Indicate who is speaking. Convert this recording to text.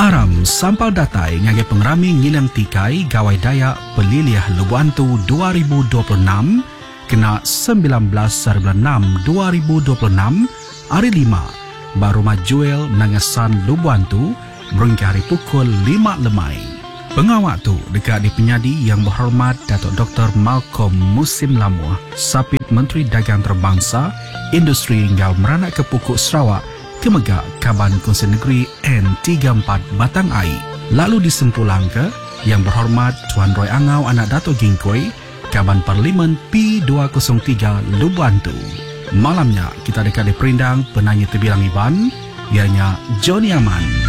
Speaker 1: Aram sampal datai ngagai pengrami ngilang tikai gawai daya peliliah Lubantu 2026 kena 19/6/2026 hari 5 baru majuel nangasan Lubantu berhingga hari pukul 5 lemai. Pengawak tu dekat di penyadi yang berhormat Datuk Dr. Malcolm Musim Lamuh, Sapit Menteri Dagang Terbangsa, Industri hingga meranak ke Pokok Sarawak, Kemegak Kaban Kongsi Negeri N34 Batang Ai. Lalu disempulang ke yang berhormat Tuan Roy Angau anak Dato' Gingkoi, Kaban Parlimen P203 Lubantu. Malamnya kita dekat di perindang penanya terbilang Iban, ianya Johnny Aman.